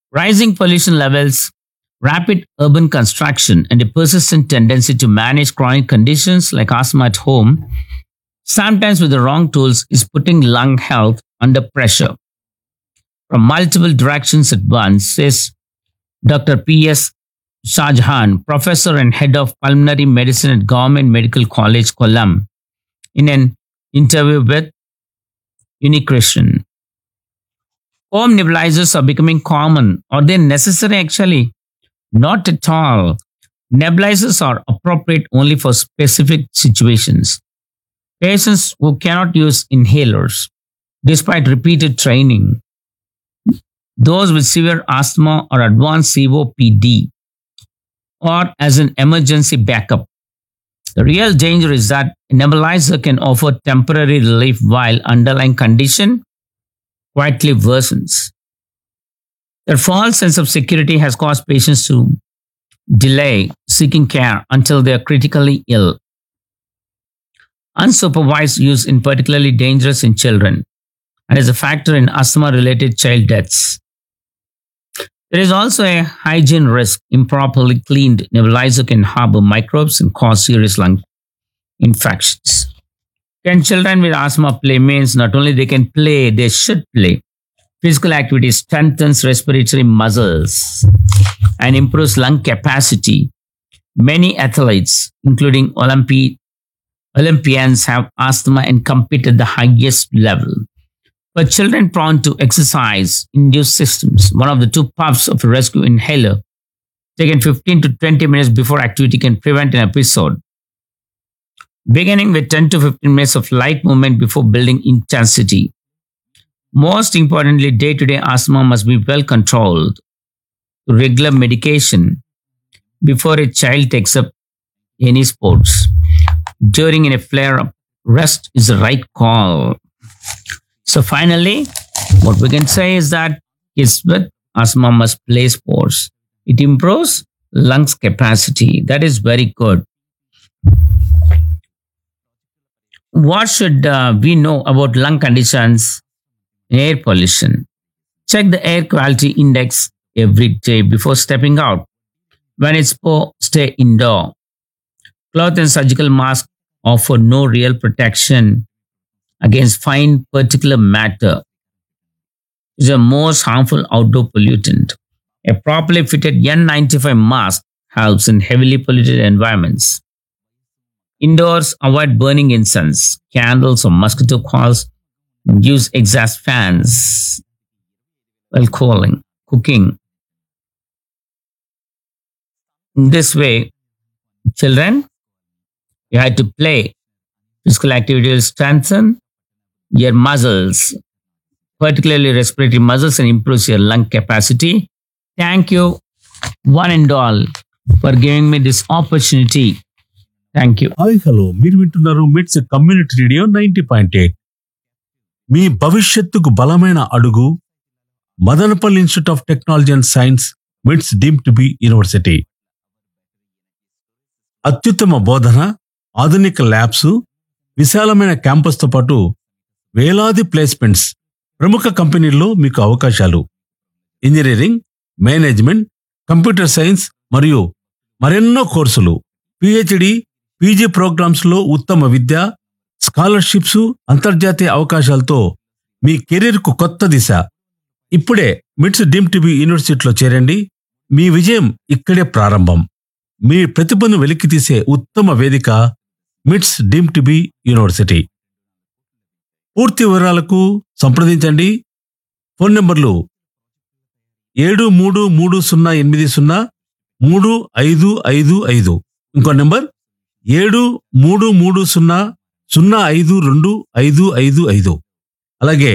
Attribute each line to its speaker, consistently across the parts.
Speaker 1: Rising pollution levels, rapid urban construction, and a persistent tendency to manage chronic conditions like asthma at home, sometimes with the wrong tools, is putting lung health under pressure from multiple directions at once, says Dr. P.S. Shahjahan, professor and head of pulmonary medicine at Government Medical College, Kollam, in an interview with Unicretion. Home nebulizers are becoming common. Are they necessary actually? Not at all. Nebulizers are appropriate only for specific situations. Patients who cannot use inhalers, despite repeated training, those with severe asthma or advanced COPD, or as an emergency backup. The real danger is that a nebulizer can offer temporary relief while underlying condition quietly worsens. Their false sense of security has caused patients to delay seeking care until they are critically ill. Unsupervised use is particularly dangerous in children and is a factor in asthma-related child deaths. There is also a hygiene risk. Improperly cleaned nebulizer can harbor microbes and cause serious lung infections. Can children with asthma play? Means not only they can play, they should play. Physical activity strengthens respiratory muscles and improves lung capacity. Many athletes, including Olympians, have asthma and compete at the highest level. For children prone to exercise-induced systems, one of the two puffs of a rescue inhaler taken 15 to 20 minutes before activity can prevent an episode. Beginning with 10 to 15 minutes of light movement before building intensity. Most importantly, day-to-day asthma must be well controlled through regular medication before a child takes up any sports. During a flare-up, rest is the right call. So finally, what we can say is that kids with asthma must play sports. It improves lungs capacity. That is very good. What should we know about lung conditions? Air pollution. Check the air quality index every day before stepping out. When it's poor, stay indoor. Cloth and surgical masks offer no real protection against fine particulate matter, which is the most harmful outdoor pollutant. A properly fitted N95 mask helps in heavily polluted environments. Indoors, avoid burning incense, candles, or mosquito coils. Use exhaust fans while cooking. In this way, children, you have to play. Physical activity will strengthen your muscles, particularly respiratory muscles, and improves your lung capacity. Thank you, one and all, for giving me this opportunity. Thank you.
Speaker 2: Hi hello మీరు వింటున్నారు మిట్స్ community radio 90.8. మీ భవిష్యత్తుకు బలమైన అడుగు Madanapalle institute of technology and science మిట్స్ deemed to be university. అత్యుత్తమ బోధన, ఆధునిక ల్యాబ్స్, విశాలమైన క్యాంపస్తో పాటు వేలాది ప్లేస్మెంట్స్, ప్రముఖ కంపెనీల్లో మీకు అవకాశాలు. ఇంజనీరింగ్, మేనేజ్మెంట్, కంప్యూటర్ సైన్స్ మరియు మరెన్నో కోర్సులు, పిహెచ్డి, పీజీ ప్రోగ్రామ్స్ లో ఉత్తమ విద్య, స్కాలర్షిప్స్, అంతర్జాతీయ అవకాశాలతో మీ కెరీర్ కు కొత్త దిశ. ఇప్పుడే మిట్స్ డీమ్డ్ టు బి యూనివర్సిటీలో చేరండి. మీ విజయం ఇక్కడే ప్రారంభం. మీ ప్రతిభను వెలికితీసే ఉత్తమ వేదిక మిట్స్ డీమ్డ్ టు బి యూనివర్సిటీ. పూర్తి వివరాలకు సంప్రదించండి. ఫోన్ నంబర్లు 7330803555. ఇంకో నంబర్ 7330052555. అలాగే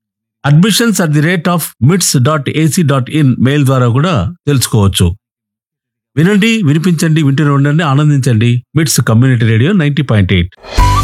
Speaker 2: admissions@mits.ac.in మెయిల్ ద్వారా కూడా తెలుసుకోవచ్చు. వినండి, వినిపించండి, వింటూనే ఉండండి, ఆనందించండి. మిట్స్ కమ్యూనిటీ రేడియో 90.8.